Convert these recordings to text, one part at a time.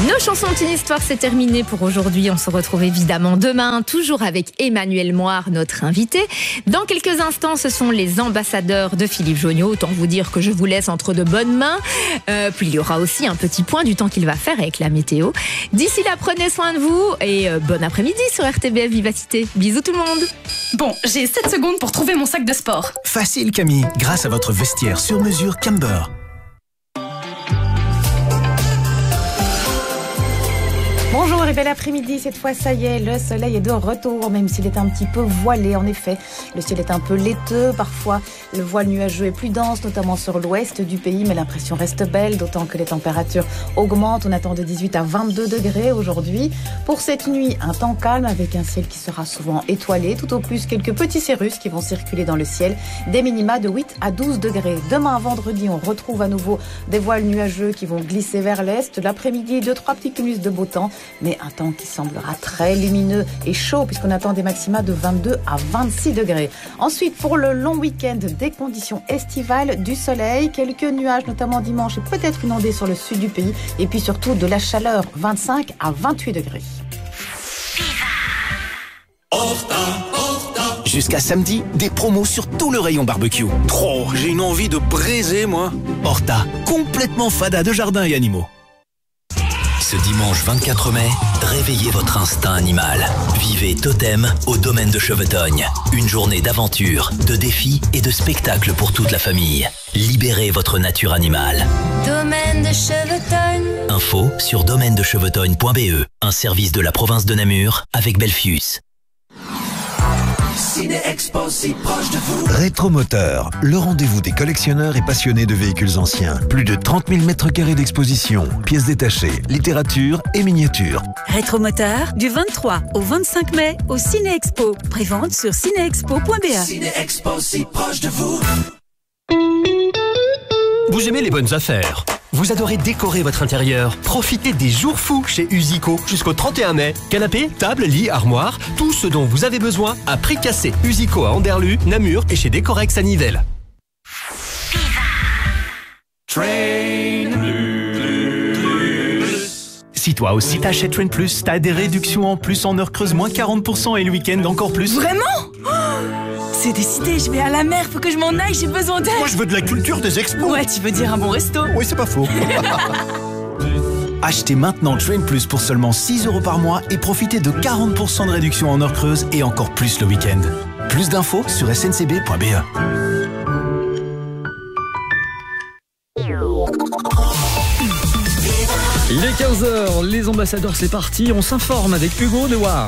Nos chansons de Histoire, c'est terminé pour aujourd'hui. On se retrouve évidemment demain, toujours avec Emmanuel Moire, notre invité. Dans quelques instants, ce sont les ambassadeurs de Philippe Jonniot. Autant vous dire que je vous laisse entre de bonnes mains. Puis il y aura aussi un petit point du temps qu'il va faire avec la météo. D'ici là, prenez soin de vous et bon après-midi sur RTBF Vivacité. Bisous tout le monde. Bon, j'ai 7 secondes pour trouver mon sac de sport. Facile Camille, grâce à votre vestiaire sur mesure Camber. Bonjour et bel après-midi, cette fois ça y est, le soleil est de retour, même s'il est un petit peu voilé en effet. Le ciel est un peu laiteux, parfois le voile nuageux est plus dense, notamment sur l'ouest du pays, mais l'impression reste belle, d'autant que les températures augmentent. On attend de 18 à 22 degrés aujourd'hui. Pour cette nuit, un temps calme avec un ciel qui sera souvent étoilé, tout au plus quelques petits cirrus qui vont circuler dans le ciel, des minima de 8 à 12 degrés. Demain vendredi, on retrouve à nouveau des voiles nuageux qui vont glisser vers l'est. L'après-midi, 2-3 petits cumulus de beau temps, mais un temps qui semblera très lumineux et chaud puisqu'on attend des maxima de 22 à 26 degrés. Ensuite, pour le long week-end, des conditions estivales, du soleil, quelques nuages, notamment dimanche et peut-être une ondée sur le sud du pays et puis surtout de la chaleur, 25 à 28 degrés. Jusqu'à samedi, des promos sur tout le rayon barbecue. Trop, j'ai une envie de braiser moi. Horta, complètement fada de jardins et animaux. Ce dimanche 24 mai, réveillez votre instinct animal. Vivez Totem au domaine de Chevetogne. Une journée d'aventure, de défis et de spectacles pour toute la famille. Libérez votre nature animale. Domaine de Chevetogne. Info sur domaine-de-chevetogne.be. Un service de la province de Namur avec Belfius. Ciné-Expo, si proche de vous. Rétromoteur, le rendez-vous des collectionneurs et passionnés de véhicules anciens. Plus de 30 000 mètres carrés d'exposition, pièces détachées, littérature et miniatures. Rétromoteur, du 23 au 25 mai au Ciné-Expo. Prévente sur cinéexpo.be. Ciné-Expo, si proche de vous. Vous aimez les bonnes affaires? Vous adorez décorer votre intérieur? Profitez des jours fous chez Usico jusqu'au 31 mai. Canapé, table, lit, armoire, tout ce dont vous avez besoin à prix cassé. Usico à Anderlu, Namur et chez Décorex à Nivelles. Si toi aussi t'achètes Train Plus, t'as des réductions en plus en heure creuse, moins 40% et le week-end encore plus. Vraiment? C'est décidé, je vais à la mer, faut que je m'en aille, j'ai besoin d'aide. Moi je veux de la culture des expos. Ouais, tu veux dire un bon resto? Oui, c'est pas faux. Achetez maintenant Train Plus pour seulement 6 € par mois et profitez de 40% de réduction en heure creuse et encore plus le week-end. Plus d'infos sur sncb.be. Il est 15h, les ambassadeurs c'est parti, on s'informe avec Hugo Dewar.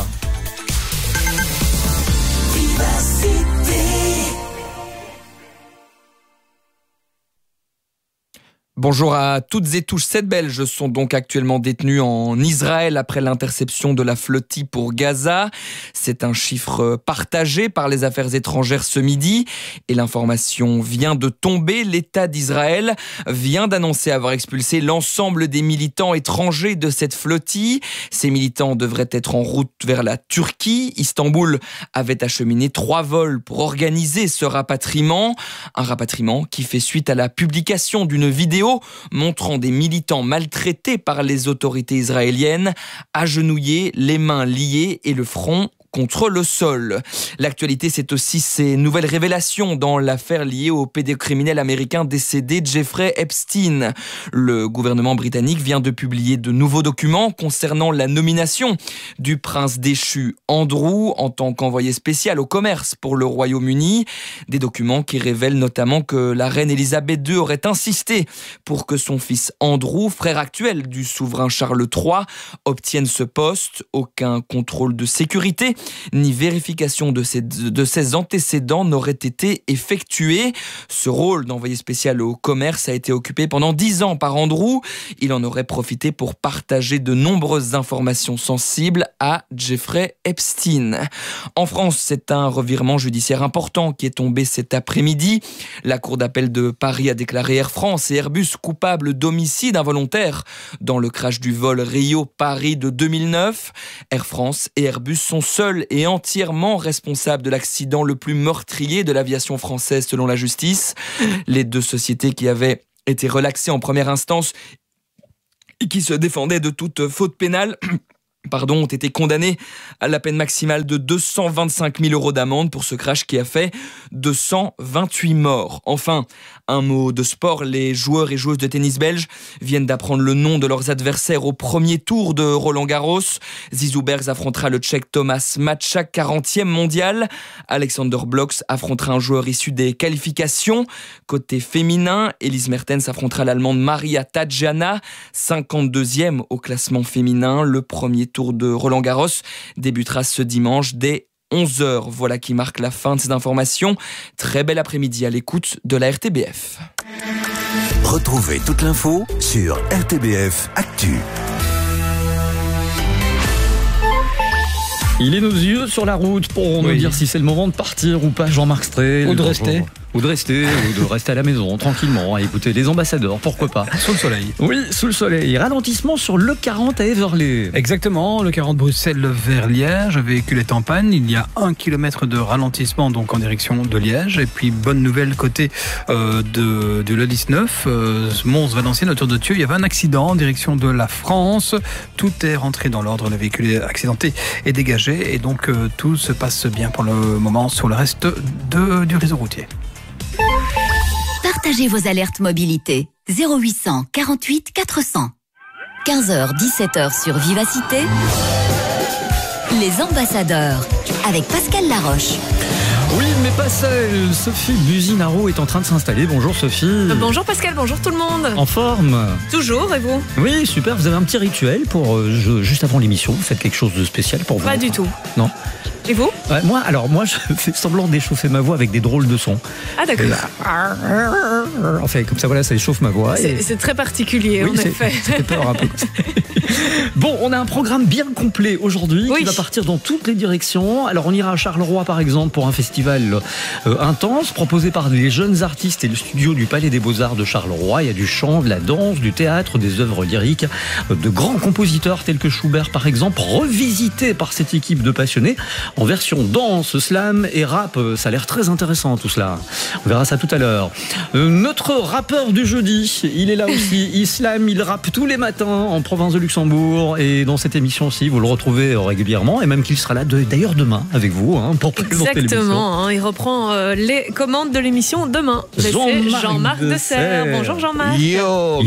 Bonjour à toutes et tous. 7 Belges sont donc actuellement détenus en Israël après l'interception de la flottille pour Gaza. C'est un chiffre partagé par les affaires étrangères ce midi et l'information vient de tomber. L'État d'Israël vient d'annoncer avoir expulsé l'ensemble des militants étrangers de cette flottille. Ces militants devraient être en route vers la Turquie. Istanbul avait acheminé 3 vols pour organiser ce rapatriement. Un rapatriement qui fait suite à la publication d'une vidéo montrant des militants maltraités par les autorités israéliennes, agenouillés, les mains liées et le front contre le sol. L'actualité, c'est aussi ces nouvelles révélations dans l'affaire liée au pédocriminel américain décédé Jeffrey Epstein. Le gouvernement britannique vient de publier de nouveaux documents concernant la nomination du prince déchu Andrew en tant qu'envoyé spécial au commerce pour le Royaume-Uni. Des documents qui révèlent notamment que la reine Elisabeth II aurait insisté pour que son fils Andrew, frère actuel du souverain Charles III, obtienne ce poste. Aucun contrôle de sécurité ni vérification de ses antécédents n'aurait été effectué. Ce rôle d'envoyé spécial au commerce a été occupé pendant 10 ans par Andrew. Il en aurait profité pour partager de nombreuses informations sensibles à Jeffrey Epstein. En France, c'est un revirement judiciaire important qui est tombé cet après-midi. La Cour d'appel de Paris a déclaré Air France et Airbus coupables d'homicide involontaire dans le crash du vol Rio-Paris de 2009. Air France et Airbus sont seuls et entièrement responsable de l'accident le plus meurtrier de l'aviation française selon la justice. Les 2 sociétés qui avaient été relaxées en première instance et qui qui se défendaient de toute faute pénale ont été condamnés à la peine maximale de 225 000 € d'amende pour ce crash qui a fait 228 morts. Enfin, un mot de sport, les joueurs et joueuses de tennis belges viennent d'apprendre le nom de leurs adversaires au premier tour de Roland-Garros. Zizou Bergs affrontera le Tchèque Thomas Matchak, 40e mondial. Alexander Blocks affrontera un joueur issu des qualifications. Côté féminin, Elise Mertens affrontera l'Allemande Maria Tadjana, 52e au classement féminin. Le premier tour de Roland-Garros débutera ce dimanche dès 11h. Voilà qui marque la fin de ces informations. Très bel après-midi à l'écoute de la RTBF. Retrouvez toute l'info sur RTBF Actu. Il est nos yeux sur la route pour nous dire si c'est le moment de partir ou pas, Jean-Marc Strel. Ou de rester. Ou de rester à la maison, tranquillement, à écouter les ambassadeurs, pourquoi pas. Sous le soleil. Oui, sous le soleil. Ralentissement sur l'E40 à Heverlee. Exactement, l'E40 Bruxelles vers Liège, véhicule est en panne. Il y a 1 km de ralentissement donc en direction de Liège. Et puis, bonne nouvelle côté de l'E19, Mons-Valenciennes, autour de Thieu. Il y avait un accident en direction de la France. Tout est rentré dans l'ordre, le véhicule est accidenté et dégagé. Et donc, tout se passe bien pour le moment sur le reste du réseau routier. Partagez vos alertes mobilité. 0800 48 400. 15h, 17h sur Vivacité. Les ambassadeurs avec Pascal Laroche. Oui, mais pas seule. Sophie Buzinaro est en train de s'installer. Bonjour Sophie. Bonjour Pascal, bonjour tout le monde. En forme? Toujours, et vous? Oui, super. Vous avez un petit rituel pour juste avant l'émission. Vous faites quelque chose de spécial pour vous? Pas du tout. Non. Et vous? Moi, je fais semblant d'échauffer ma voix avec des drôles de sons. Ah d'accord. Enfin, comme ça, voilà, ça échauffe ma voix. C'est très particulier, oui, en effet. Ça fait peur un peu. Bon, on a un programme bien complet aujourd'hui qui va partir dans toutes les directions. Alors, on ira à Charleroi, par exemple, pour un festival intense proposé par les jeunes artistes et le studio du Palais des Beaux-Arts de Charleroi. Il y a du chant, de la danse, du théâtre, des œuvres lyriques, de grands compositeurs tels que Schubert, par exemple, revisités par cette équipe de passionnés en version danse, slam et rap. Ça a l'air très intéressant tout cela. On verra ça tout à l'heure. Notre rappeur du jeudi, il est là aussi. Il slam, il rappe tous les matins en province de Luxembourg. Et dans cette émission aussi, vous le retrouvez régulièrement. Et même qu'il sera là d'ailleurs demain avec vous pour présenter l'émission. Exactement, il reprend les commandes de l'émission demain. C'est Jean-Marc Desserre. Bonjour Jean-Marc. Yo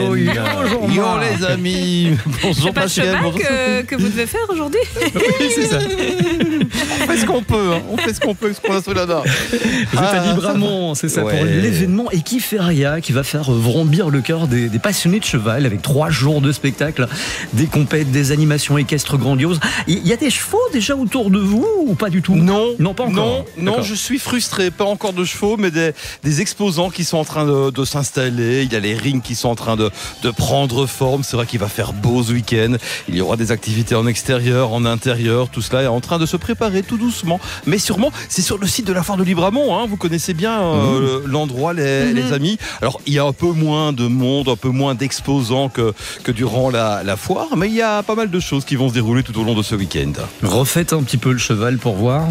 les amis. Bonjour Pascal. C'est pas le cheval que vous devez faire aujourd'hui? Oui, c'est ça. On fait ce qu'on peut, on fait ce qu'on peut, ce qu'on a sous la dent. Vous êtes à Libramont, c'est ça, pour l'événement Equiferia qui va faire vrombir le cœur des passionnés de cheval avec 3 jours de spectacle, des compètes, des animations équestres grandioses. Il y a des chevaux déjà autour de vous ou pas du tout? Non, pas encore. Non, je suis frustré, pas encore de chevaux, mais des exposants qui sont en train de s'installer. Il y a les rings qui sont en train de prendre forme. C'est vrai qu'il va faire beau ce week-end. Il y aura des activités en extérieur, en intérieur. Tout cela est en train de se préparer tout doucement, mais sûrement. C'est sur le site de la foire de Libramont. Vous connaissez bien l'endroit, les amis. Alors, il y a un peu moins de monde, un peu moins d'exposants que durant la foire, mais il y a pas mal de choses qui vont se dérouler tout au long de ce week-end. Refaites un petit peu le cheval pour voir.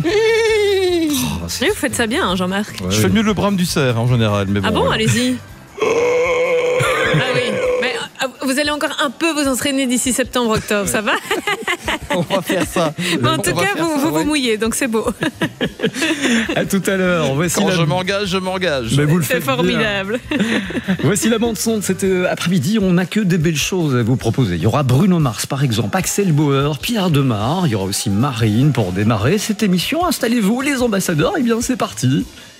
Vous faites ça bien, Jean-Marc. Je fais mieux le brame du cerf en général. Mais bon, allez-y. Ah oui, mais vous allez encore un peu vous entraîner d'ici septembre-octobre, ça va? On va faire ça. Mais en tout cas, vous mouillez, donc c'est beau. À tout à l'heure. Quand je m'engage. Mais vous le c'est faites formidable. Bien. Voici la bande-son de cet après-midi. On n'a que des belles choses à vous proposer. Il y aura Bruno Mars, par exemple, Axel Bauer, Pierre Demar. Il y aura aussi Marine pour démarrer cette émission. Installez-vous, les ambassadeurs. Et bien, c'est parti.